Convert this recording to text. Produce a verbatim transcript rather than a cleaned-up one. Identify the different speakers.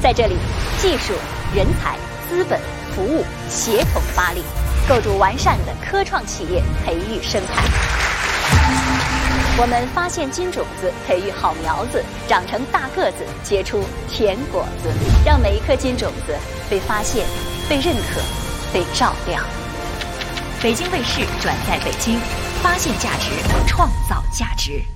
Speaker 1: 在这里，技术、人才、资本、服务协同发力，构筑完善的科创企业培育生态。我们发现金种子，培育好苗子，长成大个子，结出甜果子，让每一颗金种子被发现、被认可、被照亮。北京卫视转在北京，发现价值，创造价值。